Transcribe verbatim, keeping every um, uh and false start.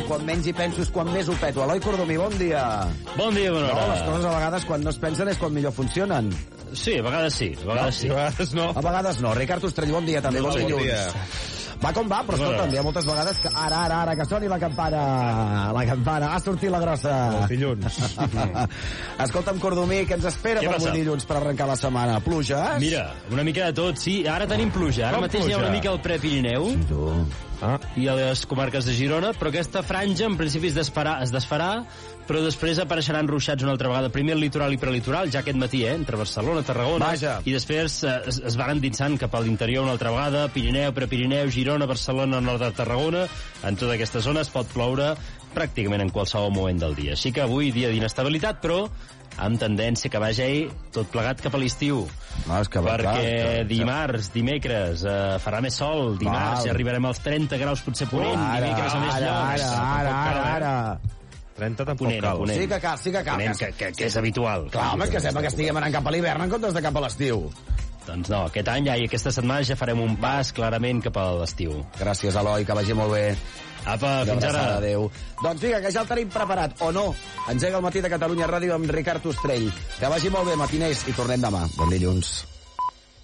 quan menys hi penso és quan més ho peto. Eloi Cordomí, bon dia. Bon dia, bona hora. No, les coses a vegades quan no es pensen és quan millor funcionen. Sí, a vegades sí, a vegades sí. A vegades no. A vegades no. Ricard Ostrell, bon dia també. Bon, bon dia. Va com va, però escolta'm, hi ha moltes vegades que ara, ara, ara, que soni la campana. La campana, ha sortit la grossa. El dilluns. Escolta'm, Cordomí, què ens espera Què per passa? avui dilluns per arrencar la setmana? Pluges? Mira, una mica de tot, sí. Ara tenim pluja. Ara Com mateix hi ha pluja? una mica al Prepirineu Ah. i a les comarques de Girona, però aquesta franja en principi es desfarà, es desfarà, però després apareixeran ruixats una altra vegada. Primer el litoral i prelitoral, ja aquest matí, eh, entre Barcelona, Tarragona, Vaja. i després eh, es, es van endinsant cap a l'interior una altra vegada, Pirineu, Prepirineu, Girona, Barcelona, nord de Tarragona. En tota aquesta zona es pot ploure pràcticament en qualsevol moment del dia. Així que avui dia d'inestabilitat, però amb tendència que vagi tot plegat cap a l'estiu. No, és que va, Perquè clar, que- dimarts, dimecres, eh, farà més sol, dimarts Val. ja arribarem als trenta graus potser ponent, Ara, dimecres a més ara, llocs. ara, ara, ara, ara. trenta tampoc Ponent, cal. ponent. Sí que cal, sí que cal. Ponent, que, que, que és habitual. Clar, home, que sembla que estiguem anant cap a l'hivern en comptes de cap a l'estiu. Doncs no, aquest any ja i aquesta setmana ja farem un pas clarament cap a l'estiu. Gràcies, Eloi, que vagi molt bé. Apa, fins ara. Adéu. Doncs vinga, que ja el tenim preparat, o no. Engega el matí de Catalunya Ràdio amb Ricard Ostrell. Que vagi molt bé, matiners, i tornem demà. Bon dilluns.